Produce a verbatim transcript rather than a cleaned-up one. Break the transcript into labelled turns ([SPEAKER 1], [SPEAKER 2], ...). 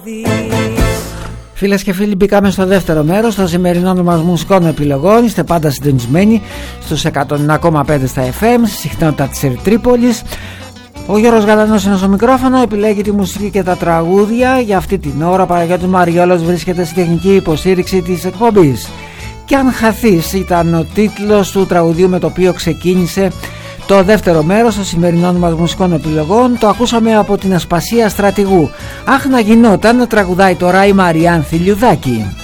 [SPEAKER 1] Φίλες και φίλοι, μπήκαμε στο δεύτερο μέρος των σημερινών μας μουσικών επιλογών. Είστε πάντα συντονισμένοι στους εκατόν εννέα κόμμα πέντε στα εφ εμ, στη συχνότητα της Ερτρίπολης. Ο Γιώργος Γαλανός είναι στο μικρόφωνο, επιλέγει τη μουσική και τα τραγούδια. Για αυτή την ώρα Παναγιώτης Μαριόλος βρίσκεται στη τεχνική υποστήριξη της εκπομπής. «Κι αν χαθείς» ήταν ο τίτλος του τραγουδίου με το οποίο ξεκίνησε το δεύτερο μέρος των σημερινών μας μουσικών επιλογών. Το ακούσαμε από την Ασπασία Στρατηγού. «Αχ να γινόταν», τραγουδάει τώρα η Μαριάνθη Λιουδάκη.